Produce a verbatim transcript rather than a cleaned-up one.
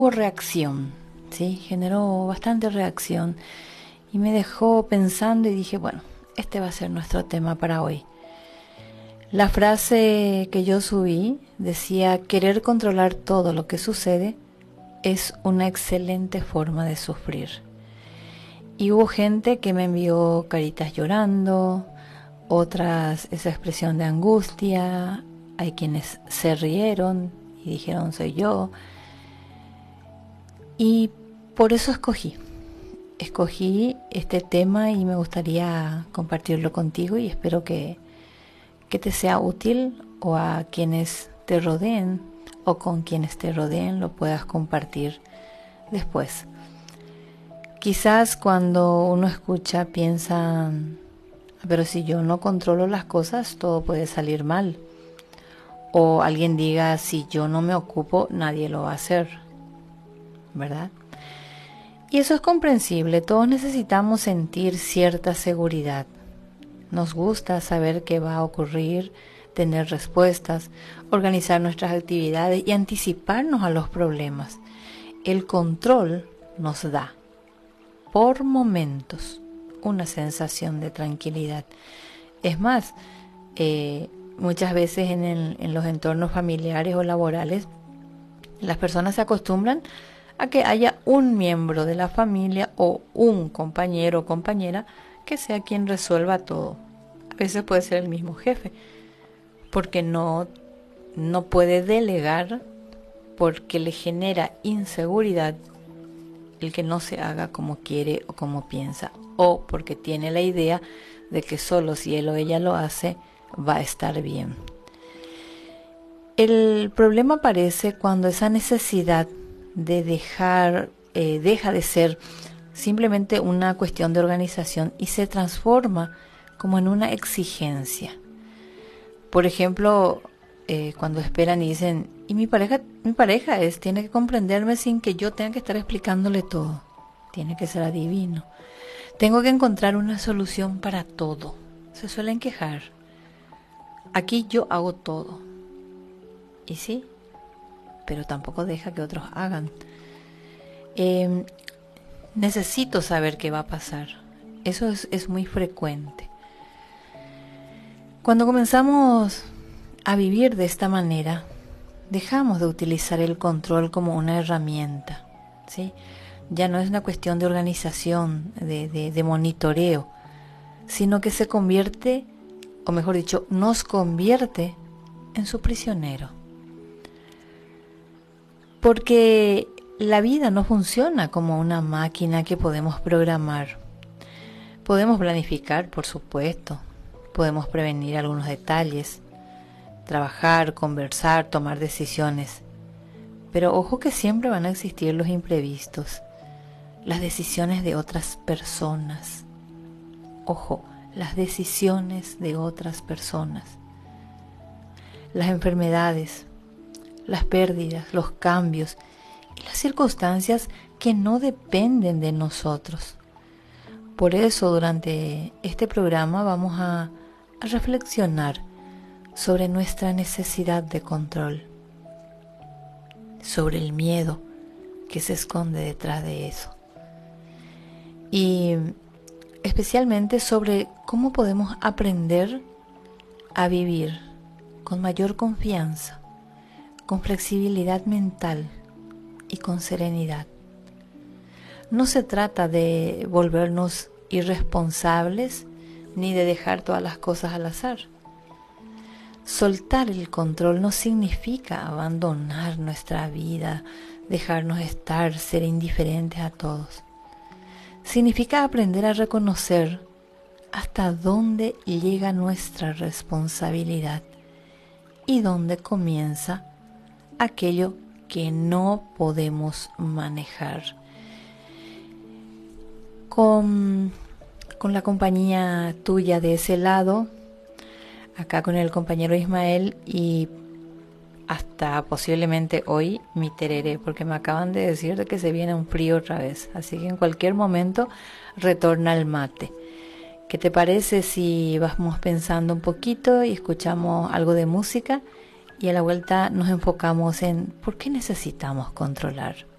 hubo reacción, ¿sí? Generó bastante reacción y me dejó pensando y dije, bueno, este va a ser nuestro tema para hoy. La frase que yo subí decía: querer controlar todo lo que sucede es una excelente forma de sufrir. Y hubo gente que me envió caritas llorando, otras esa expresión de angustia, hay quienes se rieron y dijeron soy yo. Y por eso escogí, escogí este tema y me gustaría compartirlo contigo y espero que, que te sea útil, o a quienes te rodeen o con quienes te rodeen lo puedas compartir después. Quizás cuando uno escucha piensa, pero si yo no controlo las cosas todo puede salir mal. O alguien diga, si yo no me ocupo nadie lo va a hacer, ¿verdad? Y eso es comprensible, todos necesitamos sentir cierta seguridad. Nos gusta saber qué va a ocurrir, tener respuestas, organizar nuestras actividades y anticiparnos a los problemas. El control nos da, por momentos, una sensación de tranquilidad. Es más, eh, muchas veces en, el, en los entornos familiares o laborales, las personas se acostumbran a que haya un miembro de la familia o un compañero o compañera que sea quien resuelva todo. A veces puede ser el mismo jefe, porque no, no puede delegar, porque le genera inseguridad el que no se haga como quiere o como piensa, o porque tiene la idea de que solo si él o ella lo hace va a estar bien. El problema aparece cuando esa necesidad de dejar, eh, deja de ser simplemente una cuestión de organización y se transforma como en una exigencia. Por ejemplo, eh, cuando esperan y dicen, y mi pareja, mi pareja es, tiene que comprenderme sin que yo tenga que estar explicándole todo. Tiene que ser adivino. Tengo que encontrar una solución para todo. Se suelen quejar. Aquí yo hago todo. Y sí, pero tampoco deja que otros hagan. Eh, necesito saber qué va a pasar. Eso es, es muy frecuente. Cuando comenzamos a vivir de esta manera, dejamos de utilizar el control como una herramienta, ¿sí? Ya no es una cuestión de organización, de, de, de monitoreo, sino que se convierte, o mejor dicho, nos convierte en su prisionero. Porque la vida no funciona como una máquina que podemos programar. Podemos planificar, por supuesto, podemos prevenir algunos detalles, trabajar, conversar, tomar decisiones. Pero ojo que siempre van a existir los imprevistos, las decisiones de otras personas. Ojo, las decisiones de otras personas. Las enfermedades, las pérdidas, los cambios y las circunstancias que no dependen de nosotros. Por eso durante este programa vamos a, a reflexionar sobre nuestra necesidad de control, sobre el miedo que se esconde detrás de eso y especialmente sobre cómo podemos aprender a vivir con mayor confianza, con flexibilidad mental y con serenidad. No se trata de volvernos irresponsables ni de dejar todas las cosas al azar. Soltar el control no significa abandonar nuestra vida, dejarnos estar, ser indiferentes a todos. Significa aprender a reconocer hasta dónde llega nuestra responsabilidad y dónde comienza aquello que no podemos manejar. Con, con la compañía tuya de ese lado, acá con el compañero Ismael y hasta posiblemente hoy mi tereré, porque me acaban de decir de que se viene un frío otra vez, así que en cualquier momento retorna el mate. ¿Qué te parece si vamos pensando un poquito y escuchamos algo de música y a la vuelta nos enfocamos en por qué necesitamos controlar?